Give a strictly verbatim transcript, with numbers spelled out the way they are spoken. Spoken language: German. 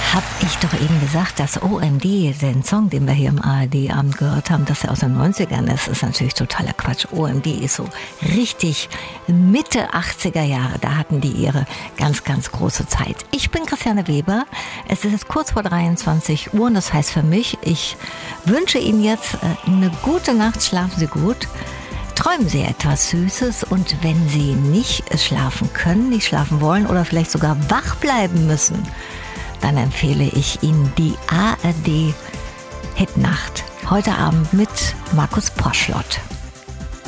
Hab ich doch eben gesagt, dass O M D, den Song, den wir hier im A R D-Abend gehört haben, dass er aus den neunzigern ist, ist natürlich totaler Quatsch. O M D ist so richtig Mitte achtziger Jahre. Da hatten die ihre ganz, ganz große Zeit. Ich bin Christiane Weber. Es ist jetzt kurz vor dreiundzwanzig Uhr und das heißt für mich, ich wünsche Ihnen jetzt eine gute Nacht. Schlafen Sie gut. Träumen Sie etwas Süßes und wenn Sie nicht schlafen können, nicht schlafen wollen oder vielleicht sogar wach bleiben müssen, dann empfehle ich Ihnen die A R D Hitnacht. Heute Abend mit Markus Poschlott.